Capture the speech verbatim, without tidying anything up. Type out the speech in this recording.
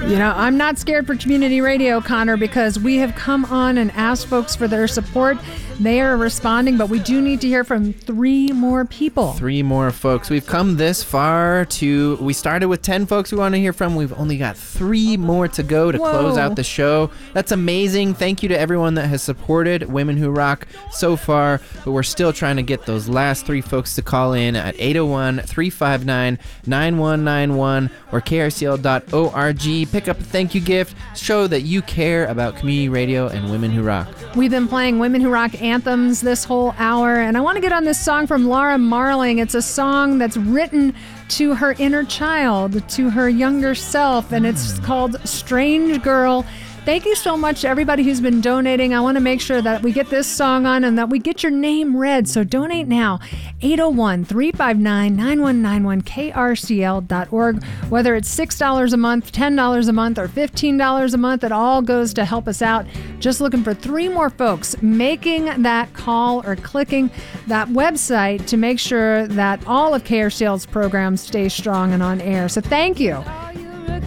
You know, I'm not scared for community radio, Connor, because we have come on and asked folks for their support. They are responding, but we do need to hear from three more people. Three more folks. We've come this far to, we started with ten folks we want to hear from. We've only got three more to go to Whoa. close out the show. That's amazing. Thank you to everyone that has supported Women Who Rock so far, but we're still trying to get those last three folks to call in at eight oh one, three five nine, nine one nine one or K R C L dot org. Pick up a thank you gift. Show that you care about community radio and Women Who Rock. We've been playing Women Who Rock anthems this whole hour, and I want to get on this song from Laura Marling. It's a song that's written to her inner child, to her younger self, and it's called Strange Girl. Thank you so much to everybody who's been donating. I want to make sure that we get this song on and that we get your name read. So donate now. eight oh one, three five nine, nine one nine one, K R C L dot org. Whether it's six dollars a month, ten dollars a month, or fifteen dollars a month, it all goes to help us out. Just looking for three more folks making that call or clicking that website to make sure that all of K R C L's programs stay strong and on air. So thank you.